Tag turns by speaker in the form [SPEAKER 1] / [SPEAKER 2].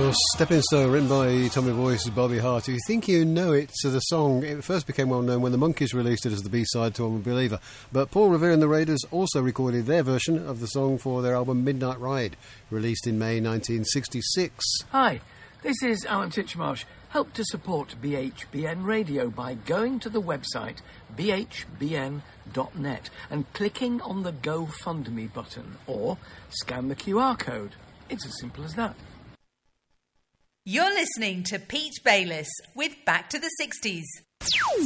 [SPEAKER 1] course, Stepping Stone, written by Tommy Boyce and Bobby Hart. If you think you know it, so the song, it first became well known when the Monkees released it as the B-side to I'm a Believer. But Paul Revere and the Raiders also recorded their version of the song for their album Midnight Ride, released in May 1966.
[SPEAKER 2] Hi, this is Alan Titchmarsh. Help to support BHBN Radio by going to the website bhbn.net and clicking on the GoFundMe button, or scan the QR code. It's as simple as that.
[SPEAKER 3] You're listening to Pete Bayliss with Back to the 60s.